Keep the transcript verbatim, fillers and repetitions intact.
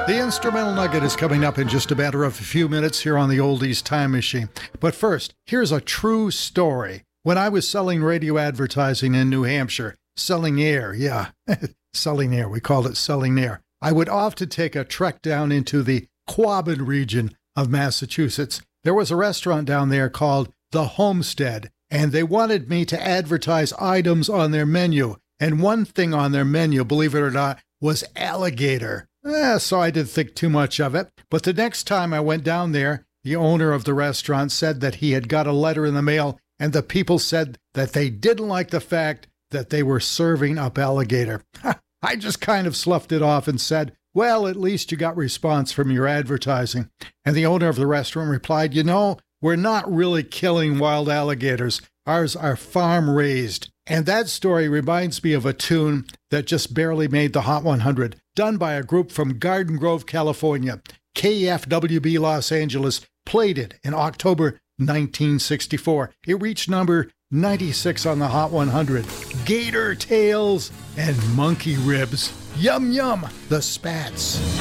The Instrumental Nugget is coming up in just a matter of a few minutes here on the Oldies Time Machine. But first, here's a true story. When I was selling radio advertising in New Hampshire, selling air, yeah, selling air, we called it selling air, I would often take a trek down into the Quabbin region of Massachusetts. There was a restaurant down there called The Homestead, and they wanted me to advertise items on their menu. And one thing on their menu, believe it or not, was alligator. Eh, so I didn't think too much of it. But the next time I went down there, the owner of the restaurant said that he had got a letter in the mail, and the people said that they didn't like the fact that they were serving up alligator. I just kind of sloughed it off and said, well, at least you got response from your advertising. And the owner of the restaurant replied, you know, we're not really killing wild alligators. Ours are farm raised. And that story reminds me of a tune that just barely made the Hot one hundred, done by a group from Garden Grove, California. K F W B Los Angeles played it in October nineteen sixty-four. It reached number ninety-six on the Hot one hundred. Gator tails and monkey ribs. Yum, yum, the Spats.